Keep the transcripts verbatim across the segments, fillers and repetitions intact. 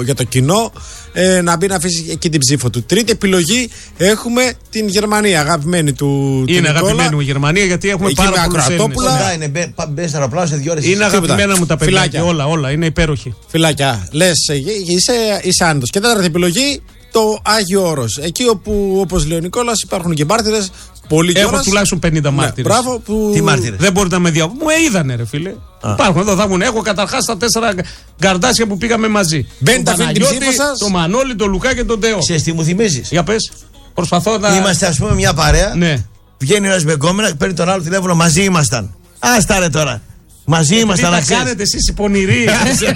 για το κοινό ε, να μπει να αφήσει εκεί την ψήφο του. Τρίτη επιλογή έχουμε την Γερμανία, αγαπημένη του. Είναι του αγαπημένη μου η Γερμανία, γιατί έχουμε εκεί πάρα πολλούς Έλληνες. Μπες αεροπλάνο σε δύο ώρες. Είναι αγαπημένα μου τα παιδιά και όλα, όλα. Είναι υπέροχοι. Φιλάκια. Λες, είσαι, είσαι άνετος. Και τέταρτη επιλογή, το Άγιο Όρος. Εκεί όπου, όπως λέει ο Νικόλας, υπάρχουν και μάρτυρες. Πολύ Έχω κιόλας. τουλάχιστον πενήντα μάρτυρες. Ναι, μπράβο, που... Τι μάρτυρες? Δεν μπορείτε να με διακόψετε. Μου ε, είδανε, ρε φίλε. Α. Υπάρχουν εδώ, θα βγουν. Έχω καταρχάς τα τέσσερα γκαρντάσια που πήγαμε μαζί. Μπαίνετε αυτή την ψήφο σας. Το Μανώλη, το Λουκά και τον Τεό. Ξέρεις τι μου θυμίζεις? Για πες. Προσπαθώ να. Είμαστε, ας πούμε, μια παρέα. Ναι. Βγαίνει ένας με κόμενα, παίρνει τον άλλο τηλέφωνο. Μαζί ήμασταν. Άστα ρε τώρα. Μαζί ήμασταν. Τι τα κάνετε εσείς οι πονηροί.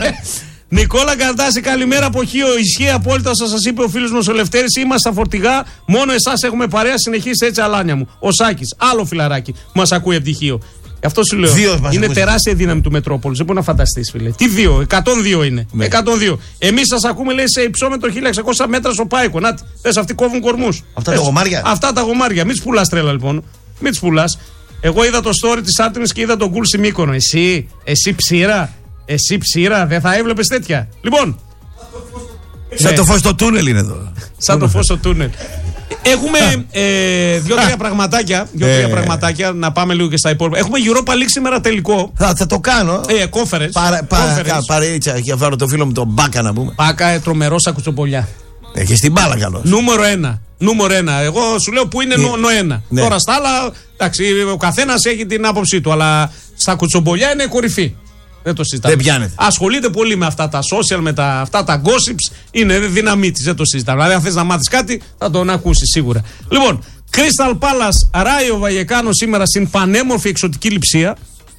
Νικόλα Καρδάση, καλημέρα από Χίο. Ισχύει απόλυτα όσα σας είπε ο φίλος μας ο Λευτέρης. Είμαστε στα φορτηγά. Μόνο εσάς έχουμε παρέα. Συνεχίστε έτσι, αλάνια μου. Ο Σάκης, άλλο φιλαράκι που μας ακούει από τη Χίο. Αυτό σου λέω. Δύο είναι τεράστια δύναμη του Μετρόπολης. Δεν μπορεί να φανταστείς, φίλε. Τι δύο, εκατόν δύο είναι. Ναι. εκατόν δύο. Εμείς σας ακούμε, λέει, σε υψόμετρο χίλια εξακόσια μέτρα στο Πάικο. Να, θες, αυτοί κόβουν κορμούς. Αυτά τα γομάρια. Αυτά τα γομάρια. Μην τους πουλάς τρέλα, λοιπόν. Μην τους πουλάς. Εγώ είδα το story της Άτρινης και είδα τον Γκουλ στη Μύκονο. Εσύ, εσύ ψήρα. Εσύ ψήρα, δεν θα έβλεπες τέτοια. Λοιπόν. Σαν ναι. το φως στο τούνελ είναι εδώ. Σαν το φως στο τούνελ. Έχουμε ε, δύο-τρία πραγματάκια, δύο-τρία ε. πραγματάκια να πάμε λίγο και στα υπόλοιπα. Έχουμε Europa League σήμερα τελικό. Θα, θα το κάνω. Ε, conference. Παρα, παρα, παρείτσα και βάλω το φίλο μου τον Μπάκα να πούμε. Μπάκα, ε, τρομερό στα κουτσομπολιά. Έχει την μπάλα καλός. Νούμερο ένα. Νούμερο ένα. Εγώ σου λέω που είναι νο, νο ένα. Ναι. Τώρα στα άλλα, εντάξει, ο καθένας έχει την άποψή του, αλλά στα κουτσομπολιά είναι κορυφή. Δεν το συζητάμε. Δεν πιάνεται. Ασχολείται πολύ με αυτά τα social, με τα, αυτά τα gossips. Είναι δύναμή της, δεν το συζητάμε. Δηλαδή, αν θες να μάθεις κάτι, θα τον ακούσεις σίγουρα. Λοιπόν, Crystal Palace, Ράιο Βαγεκάνο σήμερα στην πανέμορφη εξωτική Λειψία.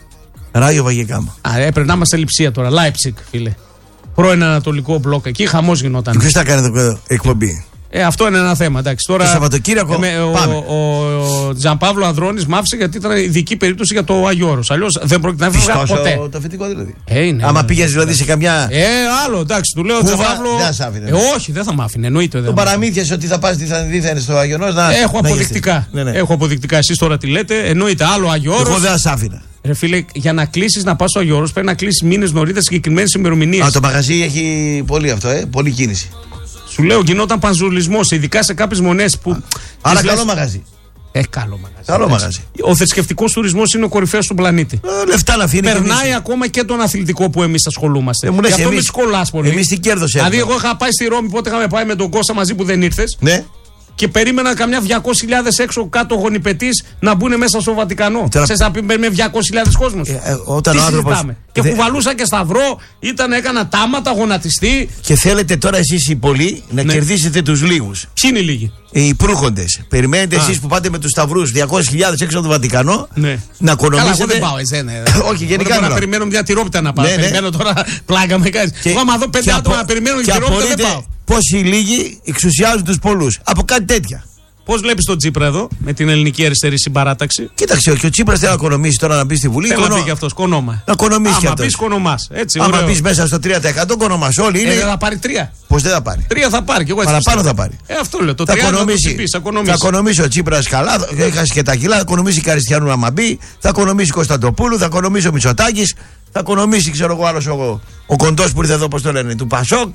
Ράιο Βαγεκάνο. Α, έπρεπε να είμαστε Λειψία τώρα. Leipzig, φίλε. Πρώην Ανατολικό μπλοκ. Εκεί χαμός γινόταν. Ποιος θα κάνει το εκπομπή? Ε, αυτό είναι ένα θέμα. Εντάξει, τώρα, το Σαββατοκύριακο. Ε, ο ο, ο, ο Τζανπαύλο Ανδρώνης μ' άφησε γιατί ήταν ειδική περίπτωση για το Άγιο Όρος. Αλλιώς δεν πρόκειται να φύγει ποτέ. Το, το φοιτικό δηλαδή. Ε, είναι, άμα ναι, πήγες δηλαδή σε καμιά. Ε, άλλο, εντάξει, του λέω ο Τζανπαύλο. Ε, όχι, δεν θα μ' άφηνε. Εννοείται. Τον παραμύθιασε ότι θα πας δίθεν στο Άγιο Όρος να. Έχω αποδεικτικά. Ναι, ναι. Έχω αποδεικτικά. Εσείς τώρα τι λέτε. Εννοείται άλλο Άγιο Όρος. Εγώ δεν θα άφηνα. Ρε φίλε, για να κλείσεις να πας στο Άγιο Όρος πρέπει να κλείσεις μήνες νωρίτερα συγκεκριμένες ημερομηνίες. Α, το μαγαζί έχει πολύ αυτό, ε, πολύ κίνηση. Σου λέω, γινόταν πανζουλισμός, ειδικά σε κάποιες μονές που. Άρα καλό μαγαζί. Ε, καλό μαγαζί. Καλό μαγαζί. Ο θρησκευτικός τουρισμός είναι ο κορυφαίος του πλανήτη. Ε, λεφτά να αφήνει. Περνάει ακόμα και τον αθλητικό που εμείς ασχολούμαστε. Ε, Γι' αυτό με σκολάς πολύ. Εμείς τι κέρδος έχουμε. Δηλαδή, εγώ είχα πάει στη Ρώμη, πότε είχαμε πάει με τον Κώστα μαζί που δεν ήρθες. Ναι. Και περίμενα καμιά διακόσιες χιλιάδες έξω κάτω γονιπετής να μπουν μέσα στο Βατικανό. Τώρα... Ξέρεις να πει με διακόσιες χιλιάδες κόσμος. Ε, ε, όταν τι ο άνθρωπος... Και Δε... κουβαλούσα και σταυρό, ήταν, έκανα τάματα, γονατιστή. Και θέλετε τώρα εσείς οι πολλοί να ναι. κερδίσετε τους λίγους. Ποιοι είναι οι λίγοι? Οι προύχοντες. Περιμένετε εσείς που πάτε με τους σταυρούς διακόσιες χιλιάδες έξω από το Βατικανό ναι. να οικονομήσετε. Καλά, εγώ δεν πάω, εσένα. Όχι, γενικά. Να περιμένω μια τυρόπιτα να πάω. Ναι, περιμένω τώρα πλάκα με κάτι. Εγώ άμα δω πέντε άτομα να περιμένουν την τυρόπιτα δεν πάω. Πόσοι λίγοι εξουσιάζουν τους πολλούς. Από κάτι τέτοια. Πώς βλέπεις τον Τσίπρα εδώ, με την ελληνική αριστερή συμπαράταξη? Κοίταξε, και ο Τσίπρας θέλει να οικονομήσει τώρα να μπει στη Βουλή. Θέλω να πει και αυτός, κονόμα. Να οικονομήσει κι αυτός. αυτός. Άμα πεις κονομάς, έτσι. Άμα πεις μέσα στο τρία τοις εκατό κονομάς όλοι είναι. Ε, θα πάρει τρία. Πώς δεν θα πάρει? Τρία θα πάρει, και εγώ έτσι. Παραπάνω θα πάρει. Ε, αυτό λέω. Το θα τρία οικονομήσει. Θα οικονομήσει ο Τσίπρας καλά, θα έχασε και τα κιλά, θα οικονομήσει Καριστιανού άμα μπει, θα οικονομήσει Κωνσταντοπούλου, θα οικονομήσει ο Μητσοτάκης, θα οικονομήσει, ξέρω εγώ, άλλος ο, ο κοντός που ήρθε εδώ, πώς το λένε, του Πασόκ.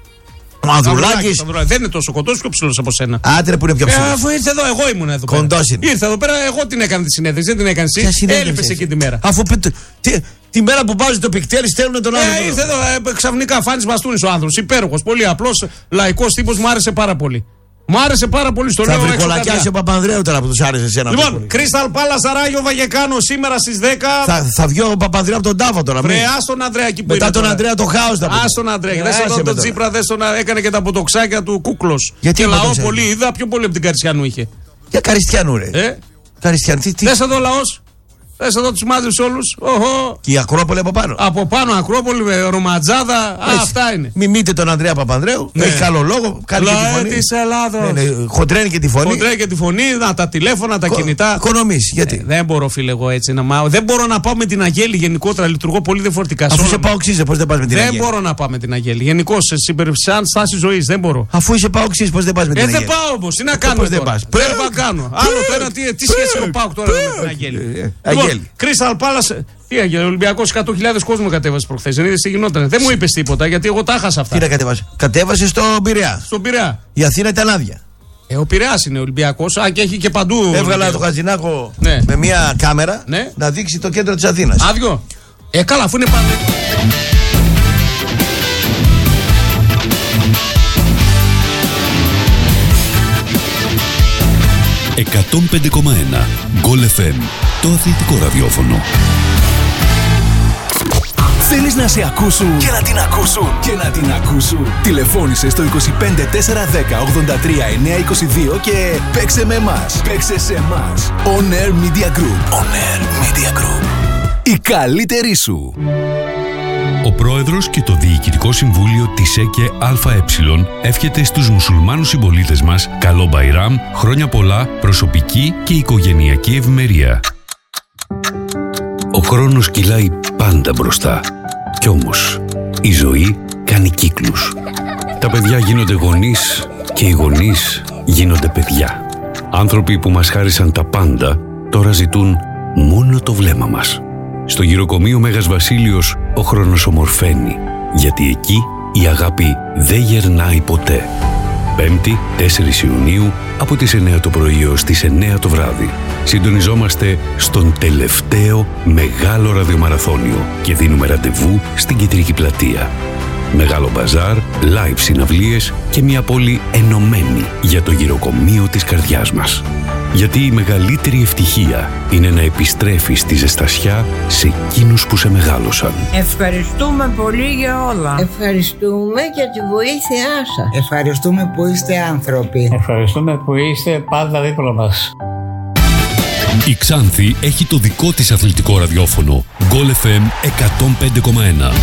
Ο Ανδρουλάκης. Δεν είναι τόσο κοντός, πιο ψηλός από σένα. Άτρε που είναι πιο ψηλός. Ε, αφού ήρθε εδώ, εγώ ήμουν εδώ. Κοντός είναι. Ήρθε εδώ πέρα, εγώ την έκανα τη συνέντευξη, δεν την έκανε εσύ. Έλειπες εκεί τη μέρα. Αφού τι, τη μέρα που βάζει το πικτέρι στέλνουν τον άνθρωπο. Ε, ήρθε εδώ, ε, ξαφνικά Φάνης Μπαστούνης ο άνθρωπος. Υπέροχος, πολύ απλός, λαϊκός τύπος, μου άρεσε πάρα πολύ. Μου άρεσε πάρα πολύ στο λέω. Θα βρικολακιάσει ο Παπανδρέου τώρα που τους άρεσε εσένα. Λοιπόν, Crystal Palace, Ράγιο Βαγεκάνο σήμερα στις δέκα. Θα, θα βγει ο Παπανδρέου από τον τάφο τώρα. Βρε, ας τον Ανδρέα εκεί που μετά τον Ανδρέα το χάος θα πει. Ας τον Ανδρέα. Δες εδώ τον Τσίπρα, δες τον, έκανε και τα ποτοξάκια του κούκλος. Γιατί και λαό πολύ, είδα πιο πολύ από την Καριστιανού είχε. Για Καριστιανού ρε. Ε? Καριστιανού, τι. Δες εδώ λαός. Θες εδώ τους μάζεψε όλους. Οχο. Και η Ακρόπολη από πάνω. Από πάνω Ακρόπολη, με Ρωματζάδα. Α, αυτά είναι. Μιμείτε τον Ανδρέα Παπανδρέου. Ναι. Έχει καλό λόγο. Κάνει και τη φωνή. Της Ελλάδος. Ναι, ναι, χοντρένει και τη φωνή. Χοντρένει και τη φωνή. Να, τα τηλέφωνα, τα Κο, κινητά. Οικονομήσει. Γιατί. Ε, δεν μπορώ, φίλε, εγώ έτσι να μάθω. Δεν μπορώ να πάω με την Αγέλη γενικότερα. Λειτουργώ πολύ διαφορετικά. Αφού είσαι παοξής, πώς δεν πας με την δεν Αγέλη. Δεν μπορώ να πάω με την Αγέλη. Γενικώ, σαν στάση ζωή δεν μπορώ. Αφού είσαι παοξής, πώς δεν πας με την Αγέλη. Ε, δεν πάω όμως. Τι να κάνω. Δεν πας. Πρέπει να κάνω. Άλλο πέρα, τι σχέση έχω πάω τώρα με την Αγέλη. Βαγγέλη. Crystal Palace. Τι έγινε, ο Ολυμπιακός εκατό χιλιάδες κόσμο κατέβασε προχθές. Δεν είδες τι γινόταν. Δεν μου είπες τίποτα γιατί εγώ τα έχασα αυτά. Τι να κατέβασε. Κατέβασε στον Πειραιά. Στον Πειραιά. Η Αθήνα ήταν άδεια. Ε, ο Πειραιάς είναι Ολυμπιακός. Α, και έχει και παντού. Έβγαλα το Χατζηνάκο ναι. με μια κάμερα ναι. να δείξει το κέντρο της Αθήνας. Άδειο. Ε, καλά, αφού είναι πάντα. εκατόν πέντε κόμμα ένα Γκολ εφ εμ, το αθλητικό ραδιόφωνο. Θέλεις να σε ακούσουν και να την ακούσουν και να την ακούσουν. Τηλεφώνησε στο είκοσι πέντε τετρακόσια δέκα ογδόντα τρία εννιακόσια είκοσι δύο και παίξε με εμάς. Παίξε σε εμάς. On Air Media Group. On Air Media Group. Η καλύτερη σου. Ο πρόεδρος και το Διοικητικό Συμβούλιο της ΕΚΕ ΑΕ εύχεται στους μουσουλμάνους συμπολίτες μας καλό Μπαϊράμ, χρόνια πολλά, προσωπική και οικογενειακή ευημερία. Ο χρόνος κυλάει πάντα μπροστά. Κι όμως η ζωή κάνει κύκλους. Τα παιδιά γίνονται γονείς και οι γονείς γίνονται παιδιά. Άνθρωποι που μας χάρισαν τα πάντα τώρα ζητούν μόνο το βλέμμα μας. Στο γυροκομείο Μέγας Βασίλειος ο χρόνος ομορφαίνει, γιατί εκεί η αγάπη δεν γερνάει ποτέ. Πέμπτη, τέσσερις Ιουνίου, από τις εννιά το πρωί ως τις εννιά το βράδυ. Συντονιζόμαστε στον τελευταίο μεγάλο ραδιομαραθώνιο και δίνουμε ραντεβού στην Κεντρική Πλατεία. Μεγάλο μπαζάρ, live συναυλίες και μια πόλη ενωμένη για το γυροκομείο της καρδιάς μας. Γιατί η μεγαλύτερη ευτυχία είναι να επιστρέφεις στη ζεστασιά σε εκείνους που σε μεγάλωσαν. Ευχαριστούμε πολύ για όλα. Ευχαριστούμε για τη βοήθειά σας. Ευχαριστούμε που είστε άνθρωποι. Ευχαριστούμε που είστε πάντα δίπλα μας. Η Ξάνθη έχει το δικό της αθλητικό ραδιόφωνο. Γκολ εφ εμ εκατόν πέντε κόμμα ένα.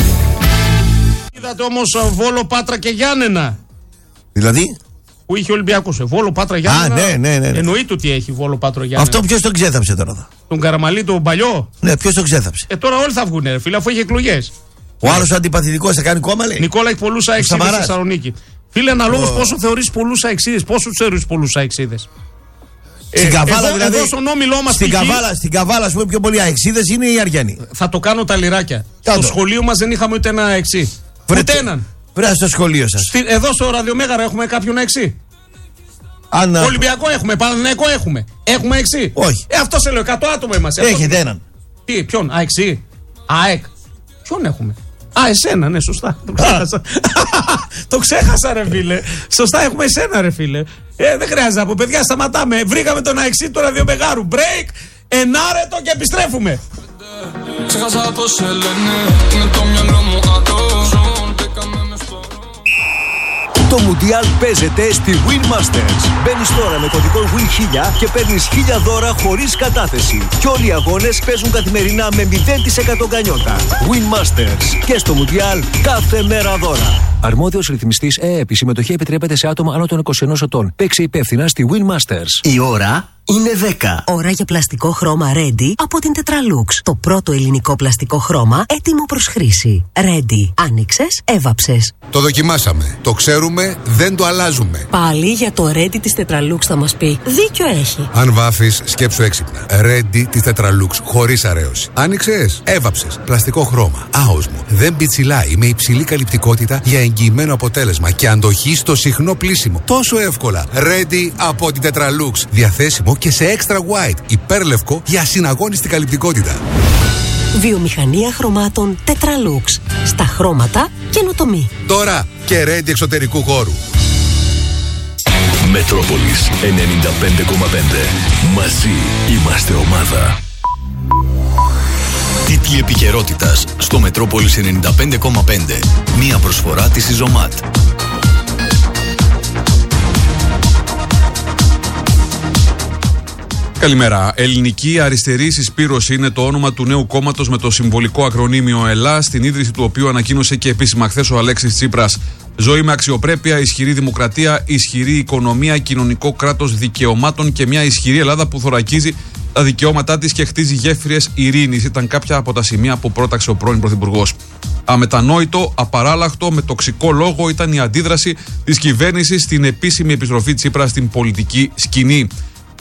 Είδατε όμως Βόλο, Πάτρα και Γιάννενα. Δηλαδή. Που είχε Ολυμπιακός. Βόλο, Πάτρα, Γιάννενα. Α, ναι, ναι, ναι, ναι. Εννοείται ότι έχει Βόλο, Πάτρα, Γιάννενα. Αυτό ποιος τον ξέθαψε τώρα εδώ. Τον Καραμαλή, τον παλιό. Ναι, ποιος τον ξέθαψε. Ε, τώρα όλοι θα βγουν, ρε φίλε, αφού έχει εκλογές. Ο άλλος ο αντιπαθητικός θα κάνει κόμμα, λέει. Νικόλα, έχει πολλούς αεξίδες στη Θεσσαλονίκη. Φίλε, αναλόγως oh. πόσο θεωρείς πολλούς αεξίδες. Πόσους θεωρείς πολλούς αεξίδες. Στην ε, Καβάλα, εδώ, δηλαδή. Εδώ στον όμιλό μας στην, Καβάλα, στην Καβάλα, ας πούμε, πιο πολλοί αεξίδες είναι οι Αριανοί. Θα το κάνω τα λιράκια. Στο σχολείο μας δεν είχαμε ούτε ένα αεξί. Ούτε έναν. Βρέα στο σχολείο σας. Στη, εδώ στο ραδιομέγαρα έχουμε κάποιον αεξί. Αν... Ολυμπιακό έχουμε, Παναθηναϊκό έχουμε. Έχουμε αεξί. Όχι. Ε, αυτό σε λέω, εκατό άτομα είμαστε. Έχετε αυτό... έναν. Τι, ποιον, αεξί. ΑΕΚ. Ποιον έχουμε. Α, εσένα, ναι, σωστά. Το ξέχασα. Το ξέχασα, ρε φίλε. Σωστά, έχουμε εσένα, ρε φίλε. Ε, δεν χρειάζεται να πω, παιδιά, σταματάμε. Βρήκαμε τον αεξί του ραδιομεγάρου. Break, ενάρετο και επιστρέφουμε. Ξέχασα το σε λένε, είναι το μυαλό μου ατό. Το Μουντιάλ παίζεται στη Win Masters. Μπαίνεις τώρα με κωδικό Win χίλια και παίρνεις χίλια δώρα χωρίς κατάθεση. Και όλοι οι αγώνες παίζουν καθημερινά με μηδέν τοις εκατό γκανιότα. Win Masters. Και στο Μουντιάλ κάθε μέρα δώρα. Αρμόδιος ρυθμιστής ΕΕΠ. Η συμμετοχή επιτρέπεται σε άτομα άνω των είκοσι ενός ετών. Παίξε υπεύθυνα στη Win Masters. Η ώρα είναι δέκα. Ώρα για πλαστικό χρώμα Ready από την Tetralux. Το πρώτο ελληνικό πλαστικό χρώμα έτοιμο προς χρήση. Ready. Άνοιξες, έβαψες. Το δοκιμάσαμε. Το ξέρουμε, δεν το αλλάζουμε. Πάλι για το Ready της Tetralux θα μας πει. Δίκιο έχει. Αν βάφεις, σκέψου έξυπνα. Ready της Tetralux, χωρίς αρέωση. Άνοιξες, έβαψες. Πλαστικό χρώμα. Άοσμο. Δεν πιτσιλάει. Με υψηλή καλυπτικότητα για εγγυημένο αποτέλεσμα και αντοχή στο συχνό πλύσιμο. Τόσο εύκολα. Ready από την Tetralux. Διαθέσιμο και σε extra white, υπέρλευκο για ασυναγώνιστη καλυπτικότητα. Βιομηχανία χρωμάτων Tetralux. Στα χρώματα καινοτομή. Τώρα και Ready εξωτερικού χώρου. Μετρόπολης ενενήντα πέντε κόμμα πέντε. Μαζί είμαστε ομάδα. Τίτλοι επικαιρότητας στο Μετρόπολης ενενήντα πέντε κόμμα πέντε. Μία προσφορά της Ιζωμάτ. Καλημέρα. Ελληνική Αριστερή Συσπήρωση είναι το όνομα του νέου κόμματος με το συμβολικό ακρονίμιο ΕΛΑ, στην ίδρυση του οποίου ανακοίνωσε και επίσημα χθες ο Αλέξης Τσίπρας. Ζωή με αξιοπρέπεια, ισχυρή δημοκρατία, ισχυρή οικονομία, κοινωνικό κράτος δικαιωμάτων και μια ισχυρή Ελλάδα που θωρακίζει τα δικαιώματά της και χτίζει γέφυρες ειρήνης. Ήταν κάποια από τα σημεία που πρόταξε ο πρώην Πρωθυπουργός. Αμετανόητο, απαράλλαχτο, με τοξικό λόγο ήταν η αντίδραση της κυβέρνησης στην επίσημη επιστροφή Τσίπρα στην πολιτική σκηνή.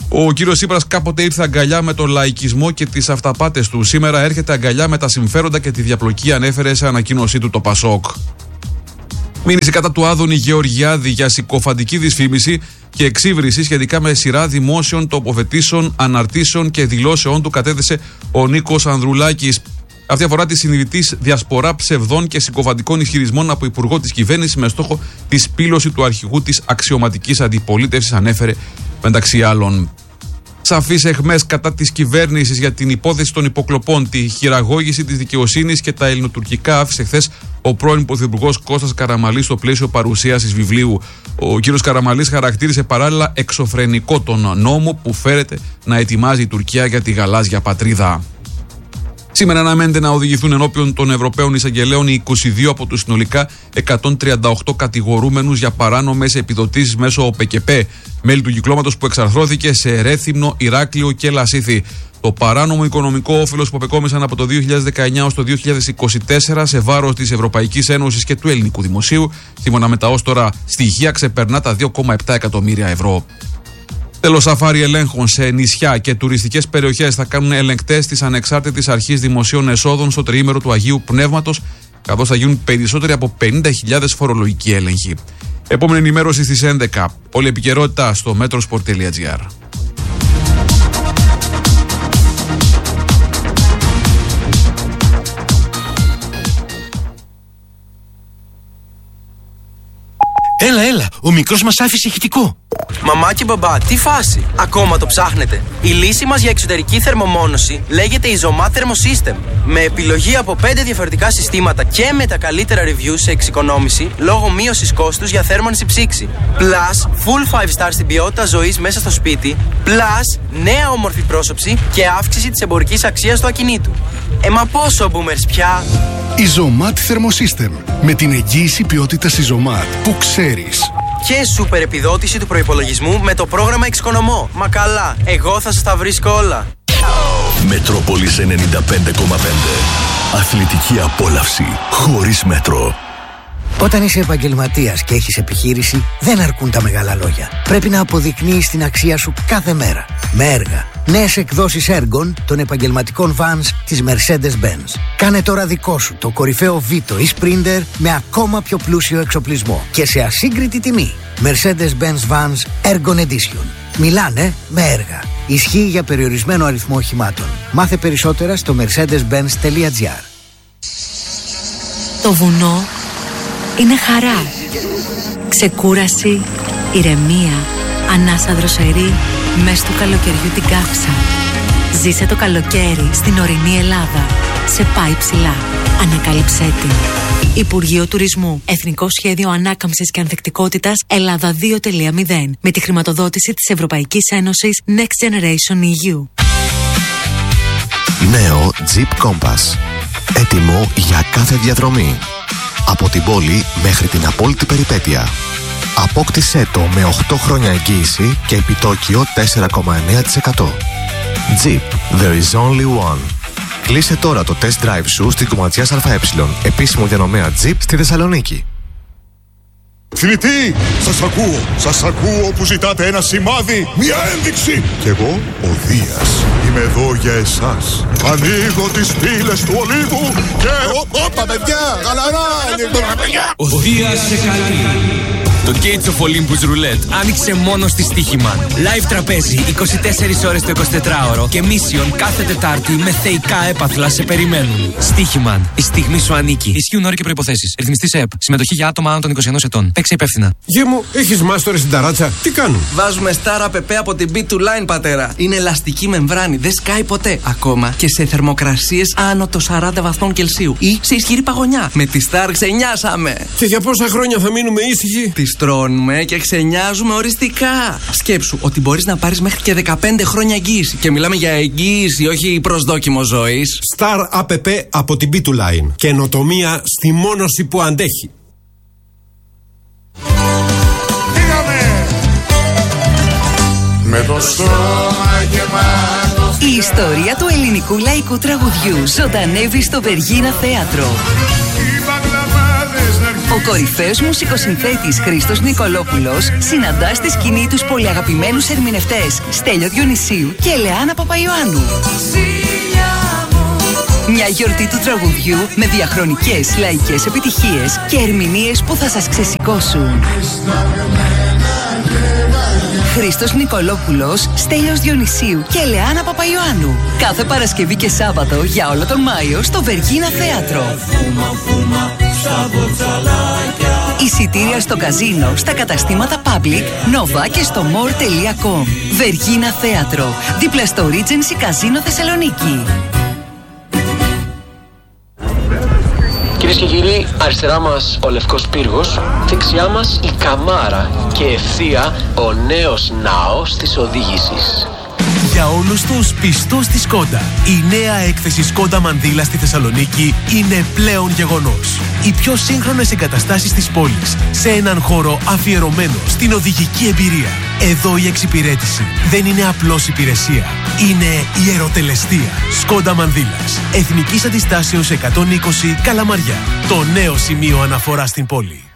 Ο κύριος Τσίπρας κάποτε ήρθε αγκαλιά με τον λαϊκισμό και τις αυταπάτες του. Σήμερα έρχεται αγκαλιά με τα συμφέροντα και τη διαπλοκή, ανέφερε σε ανακοίνωσή του το Πασόκ. Μήνυση κατά του Άδωνη Γεωργιάδη για συκοφαντική δυσφήμιση και εξύβριση σχετικά με σειρά δημόσιων τοποθετήσεων, αναρτήσεων και δηλώσεων του κατέθεσε ο Νίκος Ανδρουλάκης. Αυτή αφορά τη συνειδητή διασπορά ψευδών και συκοφαντικών ισχυρισμών από υπουργό της κυβέρνησης με στόχο τη σπήλωση του αρχηγού της αξιωματικής αντιπολίτευσης, ανέφερε μεταξύ άλλων. Σαφείς εχμές κατά της κυβέρνησης για την υπόθεση των υποκλοπών, τη χειραγώγηση της δικαιοσύνης και τα ελληνοτουρκικά άφησε χθες ο πρώην πρωθυπουργός Κώστας Καραμανλής στο πλαίσιο παρουσίασης βιβλίου. Ο κύριος Καραμανλής χαρακτήρισε παράλληλα εξωφρενικό τον νόμο που φέρεται να ετοιμάζει η Τουρκία για τη γαλάζια πατρίδα. Σήμερα αναμένεται να οδηγηθούν ενώπιον των Ευρωπαίων Εισαγγελέων οι είκοσι δύο από τους συνολικά εκατόν τριάντα οκτώ κατηγορούμενους για παράνομες επιδοτήσεις μέσω ΟΠΕΚΕΠ, μέλη του κυκλώματος που εξαρθρώθηκε σε Ρέθυμνο, Ηράκλειο και Λασίθι. Το παράνομο οικονομικό όφελος που απεκόμισαν από το δύο χιλιάδες δεκαεννιά ως το δύο χιλιάδες είκοσι τέσσερα σε βάρος της Ευρωπαϊκής Ένωσης και του ελληνικού δημοσίου, σύμφωνα με τα ως τώρα στοιχεία, ξεπερνά τα δύο κόμμα επτά εκατομμύρια ευρώ. Τέλος, σαφάρι ελέγχων σε νησιά και τουριστικές περιοχές θα κάνουν ελεγκτές της Ανεξάρτητης Αρχής Δημοσίων Εσόδων στο τριήμερο του Αγίου Πνεύματος, καθώς θα γίνουν περισσότεροι από πενήντα χιλιάδες φορολογικοί έλεγχοι. Επόμενη ενημέρωση στις έντεκα. Όλη η επικαιρότητα στο metrosport τελεία gr. Έλα, έλα, ο μικρός μας άφησε ηχητικό. Μαμά και μπαμπά, τι φάση, ακόμα το ψάχνετε? Η λύση μας για εξωτερική θερμομόνωση λέγεται Isomat Thermosystem. Με επιλογή από πέντε διαφορετικά συστήματα και με τα καλύτερα reviews σε εξοικονόμηση λόγω μείωσης κόστους για θέρμανση ψήξη. Plus, full five star στην ποιότητα ζωής μέσα στο σπίτι. Plus, νέα όμορφη πρόσωψη και αύξηση της εμπορικής αξίας του ακινήτου. Ε, μα πόσο boomers πια! Isomat Thermosystem. Με την εγγύηση ποιότητας Isomat που ξέρεις. Και σούπερ επιδότηση του προϋπολογισμού με το πρόγραμμα Εξοικονομώ. Μα καλά, εγώ θα σας τα βρίσκω όλα. Μετρόπολης ενενήντα πέντε κόμμα πέντε. Αθλητική απόλαυση χωρίς μέτρο. Όταν είσαι επαγγελματίας και έχεις επιχείρηση, δεν αρκούν τα μεγάλα λόγια. Πρέπει να αποδεικνύεις την αξία σου κάθε μέρα. Με έργα. Νέες εκδόσεις έργων των επαγγελματικών vans της Mercedes-Benz. Κάνε τώρα δικό σου το κορυφαίο Vito ή Sprinter με ακόμα πιο πλούσιο εξοπλισμό και σε ασύγκριτη τιμή. Mercedes-Benz Vans Ergon Edition. Μιλάνε με έργα. Ισχύει για περιορισμένο αριθμό οχημάτων. Μάθε περισσότερα στο mercedes benz τελεία gr. Το βουνό είναι χαρά, ξεκούραση, ηρεμία, ανάσα δροσερή, μες του καλοκαιριού την καύσα. Ζήσε το καλοκαίρι στην ορεινή Ελλάδα. Σε πάει ψηλά. Ανακάλυψέ την. Υπουργείο Τουρισμού. Εθνικό Σχέδιο Ανάκαμψης και Ανθεκτικότητας Ελλάδα δύο τελεία μηδέν. Με τη χρηματοδότηση της Ευρωπαϊκής Ένωσης Next Generation ι γιου. Νέο Jeep Compass. Έτοιμο για κάθε διαδρομή. Από την πόλη μέχρι την απόλυτη περιπέτεια. Απόκτησέ το με οκτώ χρόνια εγγύηση και επιτόκιο τέσσερα κόμμα εννέα τοις εκατό. Jeep, there is only one. Κλείσε τώρα το test drive σου στην Κομματζιάς ΑΕ, επίσημο διανομέα Jeep στη Θεσσαλονίκη. Θηλητή, σας ακούω, σας ακούω που ζητάτε ένα σημάδι, μια ένδειξη. Κι εγώ, ο Δίας, είμαι εδώ για εσάς. Ανοίγω τις πύλες του Ολύβου και... Όπα παιδιά, γαλαρά, ο Δίας σε καλεί. Το Gates of Olympus Roulette άνοιξε μόνο στη Στοίχημαν. Live τραπέζι είκοσι τέσσερις ώρες το εικοσιτετράωρο και Mission κάθε Τετάρτη με θεϊκά έπαθλα σε περιμένουν. Στοίχημαν, η στιγμή σου ανήκει. Ισχύουν όροι και προϋποθέσεις. Ρυθμιστής ΕΠ. Συμμετοχή για άτομα άνω των είκοσι ενός ετών. Παίξε υπεύθυνα. Γε μου, έχεις μάστορες στην ταράτσα. Τι κάνουν? Βάζουμε Star App από την μπι του Line, πατέρα. Είναι ελαστική μεμβράνη, δεν σκάει ποτέ. Ακόμα και σε θερμοκρασίες άνω των σαράντα βαθμών Κελσίου ή σε ισχυρή παγωνιά. Με τη Star ξενιάσαμε. Και για πόσα χρόνια θα μείνουμε ήσυχοι? Τις τρώνουμε και ξενιάζουμε οριστικά. Σκέψου ότι μπορείς να πάρεις μέχρι και δεκαπέντε χρόνια εγγύηση. Και μιλάμε για εγγύηση, όχι προσδόκιμο ζωής. Star App από την μπι του Line. Καινοτομία στη μόνωση που αντέχει. Με το στόμα γεμάτο. Η ιστορία του ελληνικού λαϊκού τραγουδιού ζωντανεύει στο Βεργίνα Θέατρο. Οι μπαγλαμάδες να Ο κορυφαίος μουσικοσυνθέτης Χρήστος Νικολόπουλος συναντά στη σκηνή τους πολυαγαπημένους ερμηνευτές Στέλιο Διονυσίου και Ελεάνα Παπαϊωάννου. Μια γιορτή του τραγουδιού με διαχρονικές λαϊκές επιτυχίες και ερμηνείες που θα σας ξεσηκώσουν. Χρήστος Νικολόπουλος, Στέλιος Διονυσίου και Ελεάνα Παπαϊωάννου. Κάθε Παρασκευή και Σάββατο για όλο τον Μάιο στο Βεργίνα Θέατρο. Εισιτήρια στο καζίνο, στα καταστήματα Public, Nova και στο more τελεία com. Βεργίνα Θέατρο, δίπλα στο Regency Καζίνο Θεσσαλονίκη. Κυρίες και κύριοι, αριστερά μας ο Λευκός Πύργος, δεξιά μας η Καμάρα και ευθεία ο νέος ναός της οδήγησης. Για όλους τους πιστούς της Σκόντα, η νέα έκθεση Σκόντα Μανδύλα στη Θεσσαλονίκη είναι πλέον γεγονός. Οι πιο σύγχρονες εγκαταστάσεις της πόλης, σε έναν χώρο αφιερωμένο στην οδηγική εμπειρία. Εδώ η εξυπηρέτηση δεν είναι απλώς υπηρεσία, είναι ιεροτελεστία. Σκόντα Μανδύλας, Εθνικής Αντιστάσεως εκατόν είκοσι Καλαμαριά. Το νέο σημείο αναφορά στην πόλη.